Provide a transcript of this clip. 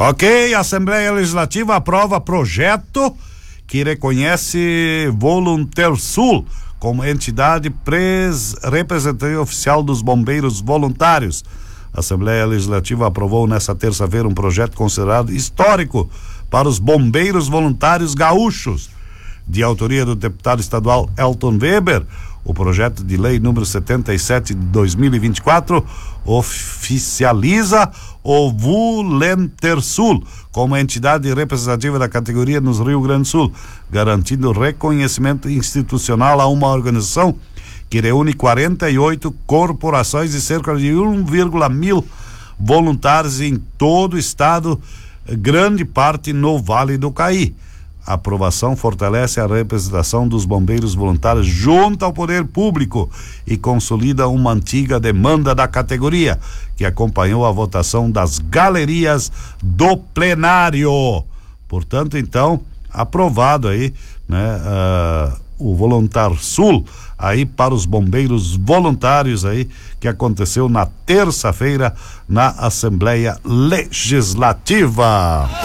Ok, a Assembleia Legislativa aprova projeto que reconhece Voluntersul como entidade representativa oficial dos bombeiros voluntários. A Assembleia Legislativa aprovou nesta terça-feira um projeto considerado histórico para os bombeiros voluntários gaúchos. De autoria do deputado estadual Elton Weber, o projeto de lei número 77 de 2024 oficializa o Voluntersul como entidade representativa da categoria nos Rio Grande do Sul, garantindo reconhecimento institucional a uma organização que reúne 48 corporações e cerca de 1,1 voluntários em todo o estado, grande parte no Vale do Caí. A aprovação fortalece a representação dos bombeiros voluntários junto ao poder público e consolida uma antiga demanda da categoria, que acompanhou a votação das galerias do plenário. Portanto, então, aprovado aí, né, o Voluntersul aí para os bombeiros voluntários aí, que aconteceu na terça-feira na Assembleia Legislativa.